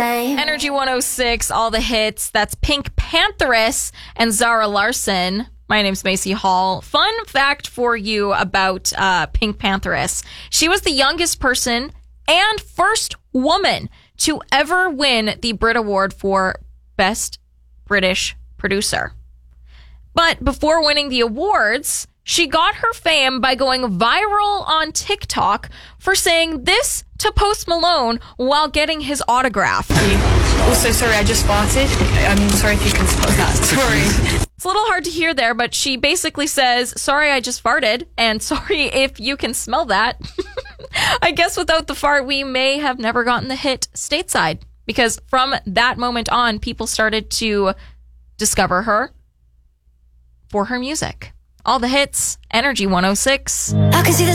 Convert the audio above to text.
same. Energy 106, all the hits. That's Pink Pantheress and Zara Larsson. My name's Macy Hall. Fun fact for you about Pink Pantheress. She was the youngest person and first woman to ever win the Brit Award for Best British Producer. But before winning the awards, she got her fame by going viral on TikTok for saying this to Post Malone while getting his autograph. Also, sorry, I just farted. I'm sorry if you can spell that. Sorry. It's a little hard to hear there, but she basically says, sorry, I just farted, and sorry if you can smell that. I guess without the fart, we may have never gotten the hit stateside, because from that moment on, people started to discover her for her music. All the hits, Energy 106. I can see the